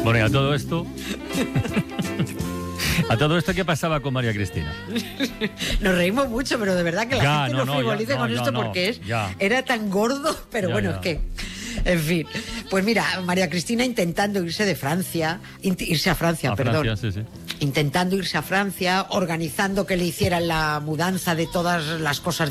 Bueno, y a todo esto... ¿A todo esto qué pasaba con María Cristina? Nos reímos mucho, pero de verdad que la gente no frivolice con esto porque era tan gordo, pero bueno, es que... En fin, pues mira, María Cristina intentando irse a Francia, intentando irse a Francia, organizando que le hicieran la mudanza de todas las cosas